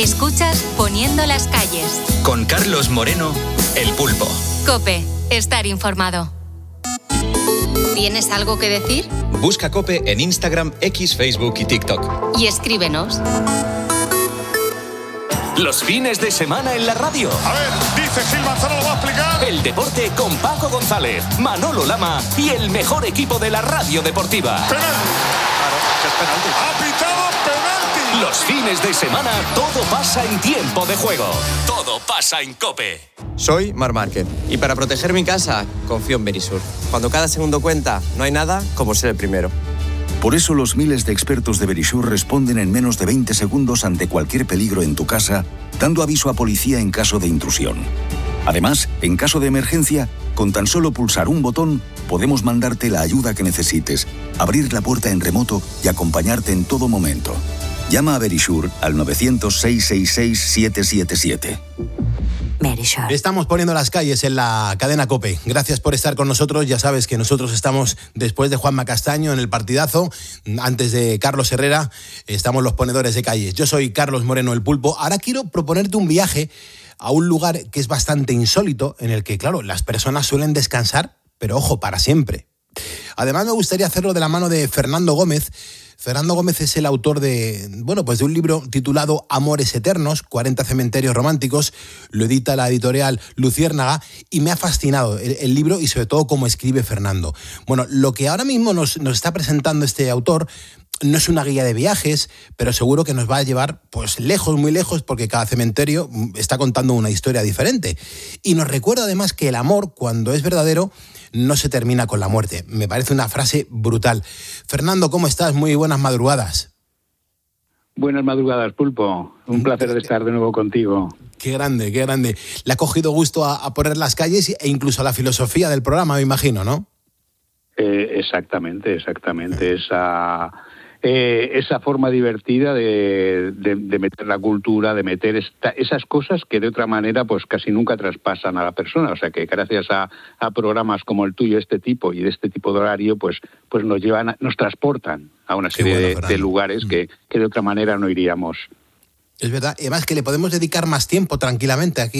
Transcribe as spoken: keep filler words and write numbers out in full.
Escuchas Poniendo las calles. Con Carlos Moreno, El Pulpo. COPE. Estar informado. ¿Tienes algo que decir? Busca COPE en Instagram, X, Facebook y TikTok. Y escríbenos. Los fines de semana en la radio. A ver, dice Gil Manzano, lo va a explicar. El deporte con Paco González, Manolo Lama y el mejor equipo de la radio deportiva. Penalti. Claro, es penalti. Ha pitado penalti. Los fines de semana todo pasa en tiempo de juego. Todo pasa en COPE. Soy Mar Márquez y para proteger mi casa confío en Verisur. Cuando cada segundo cuenta, no hay nada como ser el primero. Por eso los miles de expertos de Verisur responden en menos de veinte segundos ante cualquier peligro en tu casa, dando aviso a policía en caso de intrusión. Además, en caso de emergencia, con tan solo pulsar un botón, podemos mandarte la ayuda que necesites, abrir la puerta en remoto y acompañarte en todo momento. Llama a Verisur al nueve cero cero, seis seis seis, siete siete siete. Estamos poniendo las calles en la cadena COPE. Gracias por estar con nosotros. Ya sabes que nosotros estamos después de Juanma Castaño en el partidazo, antes de Carlos Herrera, estamos los ponedores de calles. Yo soy Carlos Moreno, El Pulpo. Ahora quiero proponerte un viaje a un lugar que es bastante insólito, en el que, claro, las personas suelen descansar, pero ojo, para siempre. Además, me gustaría hacerlo de la mano de Fernando Gómez. Fernando Gómez es el autor de, bueno, pues de un libro titulado Amores Eternos, cuarenta cementerios románticos. Lo edita la editorial Luciérnaga y me ha fascinado el, el libro y sobre todo cómo escribe Fernando. Bueno, lo que ahora mismo nos, nos está presentando este autor no es una guía de viajes, pero seguro que nos va a llevar pues lejos, muy lejos, porque cada cementerio está contando una historia diferente. Y nos recuerda además que el amor, cuando es verdadero, no se termina con la muerte. Me parece una frase brutal. Fernando, ¿cómo estás? Muy buenas madrugadas. Buenas madrugadas, Pulpo. Un placer de estar de nuevo contigo. Qué grande, qué grande. Le ha cogido gusto a, a poner las calles e incluso a la filosofía del programa, me imagino, ¿no? Eh, exactamente, exactamente. Esa... Eh, esa forma divertida de, de, de meter la cultura, de meter esta, esas cosas que de otra manera pues casi nunca traspasan a la persona. O sea que gracias a, a programas como el tuyo, este tipo y de este tipo de horario, pues, pues nos llevan, a, nos transportan a una serie bueno, de, de lugares que, que de otra manera no iríamos. Es verdad, y además que le podemos dedicar más tiempo tranquilamente aquí